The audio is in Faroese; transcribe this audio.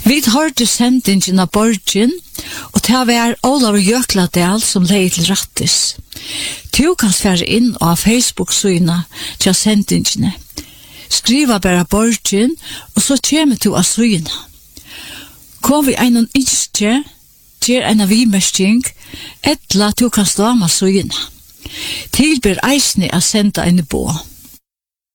Vi hørte sendingen av Borgen, og det var Olav Jøkladal som leid til rattis. Du kan svære inn av Facebook-syna til sendingene. Skriva bare Borgen, og så kommer du av syna. Kom vi en innskje, gjør en av vimersking, etla du kan stå med syna. Tilbyr eisne å senda en på.